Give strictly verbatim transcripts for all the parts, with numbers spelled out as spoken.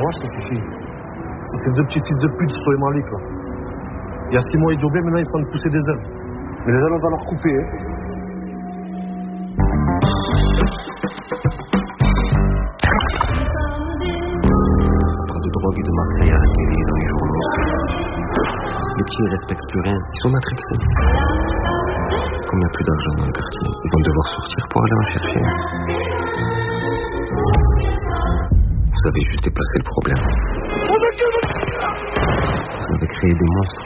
entourage, ça suffit. C'est ces deux petits fils de pute, Sow et Malik, là. Il y a Simon et Diobé, maintenant ils sont en train de pousser des ailes. Mais les ailes, on va leur couper, hein. On parle de drogue et de Marseille à la télé, dans les journaux. Les petits, ils respectent plus rien. Ils sont matrixés. Comme il n'y a plus d'argent dans le quartier, ils vont devoir sortir pour aller en chercher. Vous avez juste déplacé le problème. Vous avez créé des monstres.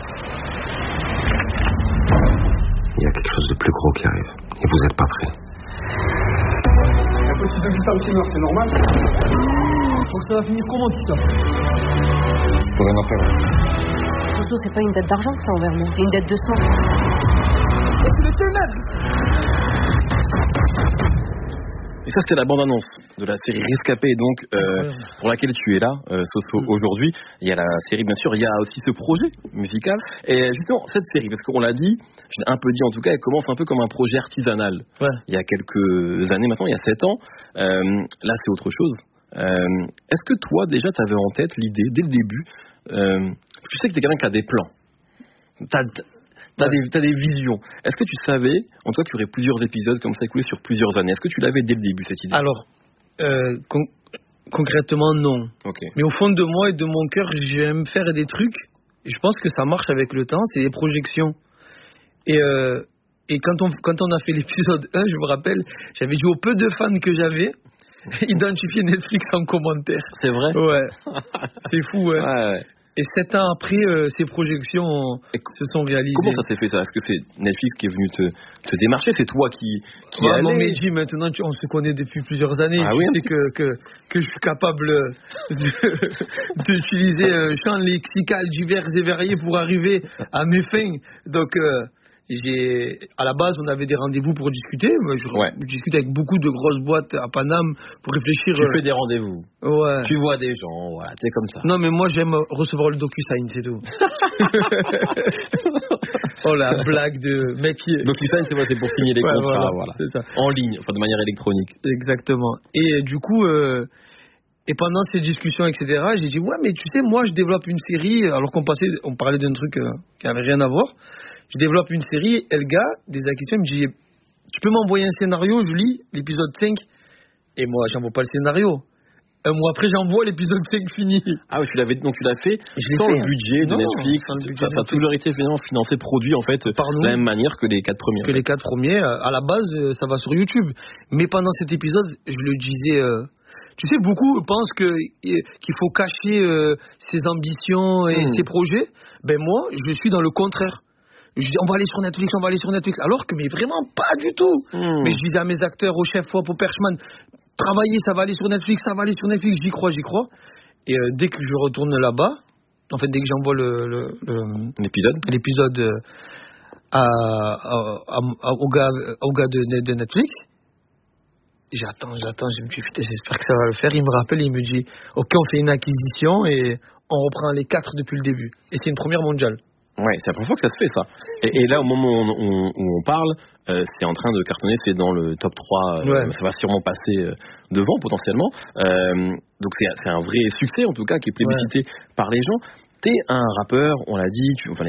Il y a quelque chose de plus gros qui arrive. Et vous n'êtes pas prêts. Un petit débutant qui meurt, c'est normal. Donc ça va finir comment tout ça? Pour un appel. Soso, c'est pas une dette d'argent que t'as envers moi, c'est une dette de sang. C'est le ténèbres. Et ça, c'était la bande-annonce de la série Rescapé, donc euh, pour laquelle tu es là, euh, Soso, mmh. aujourd'hui. Il y a la série, bien sûr, il y a aussi ce projet musical. Et justement, cette série, parce qu'on l'a dit, je l'ai un peu dit en tout cas, elle commence un peu comme un projet artisanal. Ouais. Il y a quelques années maintenant, il y a sept ans. Euh, là, c'est autre chose. Euh, est-ce que toi, déjà, tu avais en tête l'idée, dès le début, euh, tu sais que tu es quelqu'un qui a des plans. T'as, T'as, ouais. des, t'as des visions. Est-ce que tu savais, en toi, qu'il y aurait plusieurs épisodes comme ça écoulés sur plusieurs années? Est-ce que tu l'avais dès le début, cette idée? Alors, euh, con- concrètement, non. Okay. Mais au fond de moi et de mon cœur, j'aime faire des trucs. Et je pense que ça marche avec le temps. C'est des projections. Et, euh, et quand, on, quand on a fait l'épisode un, je me rappelle, j'avais dit aux peu de fans que j'avais, identifier Netflix en commentaire. C'est vrai? Ouais. C'est fou, ouais. ouais, ouais. Et sept ans après, euh, ces projections euh, se sont réalisées. Comment ça s'est fait ça? Est-ce que c'est Netflix qui est venu te, te démarcher? C'est toi qui, qui ouais, allais? Non mais dis, maintenant tu, on se connaît depuis plusieurs années. Ah tu oui, sais que, que, que je suis capable de, d'utiliser un champ lexical divers et variés pour arriver à mes fins. Donc... Euh, J'ai, à la base, on avait des rendez-vous pour discuter. Je, ouais. je discute avec beaucoup de grosses boîtes à Paname pour réfléchir. Tu euh... fais des rendez-vous. Ouais. Tu vois des gens, voilà, t'es comme ça. Non, mais moi, j'aime recevoir le DocuSign, c'est tout. Oh, la blague de mec qui... DocuSign, c'est, c'est pour signer les ouais, contrats, voilà, voilà. C'est ça. En ligne, enfin de manière électronique. Exactement. Et du coup, euh, et pendant ces discussions, et cetera, j'ai dit, ouais, mais tu sais, moi, je développe une série, alors qu'on passait, on parlait d'un truc euh, qui avait rien à voir. Je développe une série, et le gars, des acquisitions, il me dit, tu peux m'envoyer un scénario, je lis l'épisode cinq, et moi, j'envoie pas le scénario. Un mois après, j'envoie l'épisode cinq fini. Ah oui, tu l'avais, donc tu l'as fait sans le budget de non, Netflix, le budget ça, ça a toujours été finalement financé, produit en fait, par nous, de la même manière que les quatre premiers. Que les quatre premiers, à la base, ça va sur YouTube. Mais pendant cet épisode, je le disais... Euh, tu sais, beaucoup pensent que, qu'il faut cacher euh, ses ambitions et mmh. ses projets. Ben moi, je suis dans le contraire. Je dis, on va aller sur Netflix, on va aller sur Netflix. Alors que, mais vraiment pas du tout. Mmh. Mais je disais à mes acteurs, au chef, au Perchman, travaillez, ça va aller sur Netflix, ça va aller sur Netflix, j'y crois, j'y crois. Et euh, dès que je retourne là-bas, en fait, dès que j'envoie le, le, le, l'épisode, l'épisode euh, à, à, à, à, au gars, au gars de, de Netflix, j'attends, j'attends, je me dis, putain, j'espère que ça va le faire. Il me rappelle, il me dit, ok, on fait une acquisition et on reprend les quatre depuis le début. Et c'est une première mondiale. Ouais, c'est la première fois que ça se fait, ça. Et, et là, au moment où on, on, où on parle, euh, c'est en train de cartonner, c'est dans le top trois, euh, ouais. Ça va sûrement passer euh, devant, potentiellement. Euh, donc c'est, c'est un vrai succès, en tout cas, qui est plébiscité ouais. par les gens. T'es un rappeur, on l'a dit, tu, enfin,